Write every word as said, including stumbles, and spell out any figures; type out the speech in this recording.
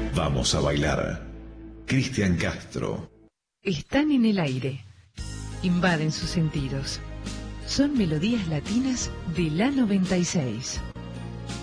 Vamos a bailar. Cristian Castro. Están en el aire. Invaden sus sentidos. Son melodías latinas de la noventa y seis.